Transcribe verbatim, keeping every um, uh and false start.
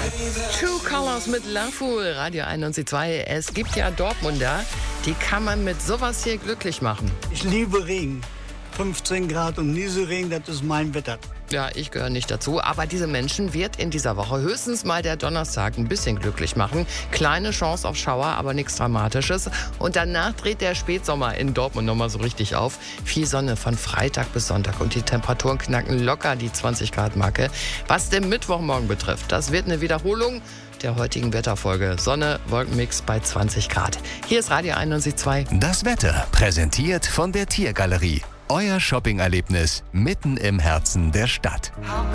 True Colors mit Laful, Radio einundsiebzig Komma zwei. Es gibt ja Dortmunder, die kann man mit sowas hier glücklich machen. Ich liebe Regen. fünfzehn Grad und Nieselregen, das ist mein Wetter. Ja, ich gehöre nicht dazu, aber diese Menschen wird in dieser Woche höchstens mal der Donnerstag ein bisschen glücklich machen. Kleine Chance auf Schauer, aber nichts Dramatisches. Und danach dreht der Spätsommer in Dortmund nochmal so richtig auf. Viel Sonne von Freitag bis Sonntag und die Temperaturen knacken locker die zwanzig Grad Marke. Was den Mittwochmorgen betrifft, das wird eine Wiederholung der heutigen Wetterfolge. Sonne, Wolkenmix bei zwanzig Grad. Hier ist Radio einundsiebzig Komma zwei. Das Wetter präsentiert von der Tiergalerie. Euer Shopping-Erlebnis mitten im Herzen der Stadt.